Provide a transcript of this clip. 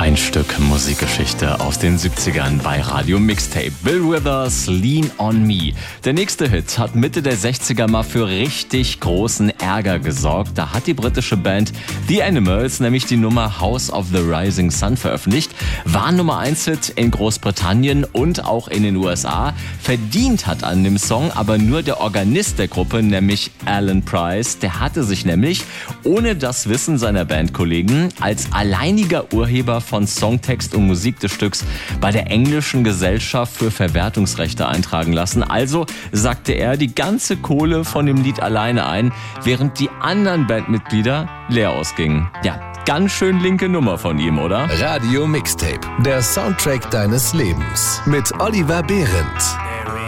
Ein Stück Musikgeschichte aus den 70ern bei Radio Mixtape. Bill Withers, Lean on Me. Der nächste Hit hat Mitte der 60er mal für richtig großen Ärger gesorgt. Da hat die britische Band The Animals nämlich die Nummer House of the Rising Sun veröffentlicht. War Nummer 1 Hit in Großbritannien und auch in den USA. Verdient hat an dem Song aber nur der Organist der Gruppe, nämlich Alan Price. Der hatte sich nämlich ohne das Wissen seiner Bandkollegen als alleiniger Urheber von Songtext und Musik des Stücks bei der englischen Gesellschaft für Verwertungsrechte eintragen lassen. Also sagte er die ganze Kohle von dem Lied alleine ein, während die anderen Bandmitglieder leer ausgingen. Ja, ganz schön linke Nummer von ihm, oder? Radio Mixtape, der Soundtrack deines Lebens mit Oliver Behrendt.